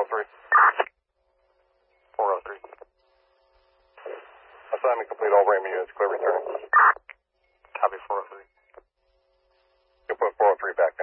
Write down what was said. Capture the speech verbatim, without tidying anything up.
three. four oh three. Assignment complete. All Raymond units clear return. Copy four oh three. You can put four oh three back.